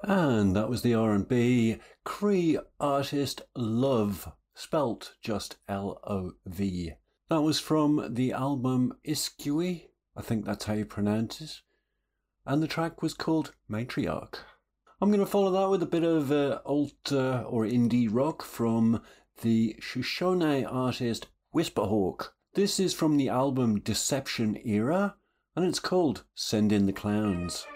And that was the R&B Cree artist Love, spelt just L-O-V. That was from the album Iskui, I think that's how you pronounce it. And the track was called Matriarch. I'm going to follow that with a bit of alt or indie rock from the Shoshone artist Whisperhawk. This is from the album Deception Era, and it's called Send in the Clowns.